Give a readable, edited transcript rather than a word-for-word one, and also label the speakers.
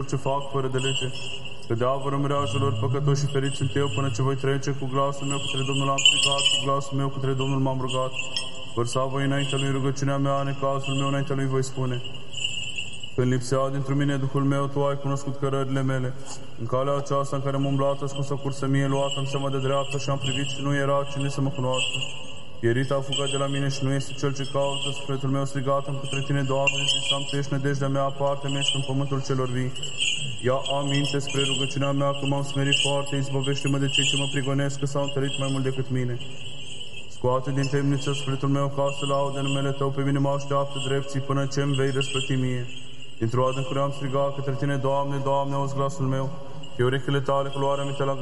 Speaker 1: ce fac fără de lege. Că diavolul mreajelor păcătoși și feriți sunt eu până ce voi trece. Cu glasul meu către Domnul am strigat, cu glasul meu către Domnul m-am rugat. Vărsa voi înaintea lui rugăciunea mea, necazul meu înaintea lui voi spune. Când lipsea dintr-un mine Duhul meu, Tu ai cunoscut cărările mele. În calea aceasta în care am umblat, ascunsă cursă mie, luat-am seama de dreapta și am privit și nu era cine să mă cunoască. Pierit a fugat de la mine și nu este cel ce caută, sufletul meu strigat-am către Tine, Doamne, zisam, Tu ești nădejdea mea, aparte-mă, ești în pământul celor vii. Ia aminte spre rugăciunea mea, că m-am smerit foarte, izbăvește-mă de cei ce mă prigonesc, că s-au întărit mai mult decât mine. Scoate din temniță sufletul meu ca să laude numele Tău, pe mine mă așteaptă drepții până ce îmi vei răsplăti mie. Dintr-o adâncure am strigat către Tine, Doamne, Doamne, auzi glasul meu, că urechile Tale cu luarea minte la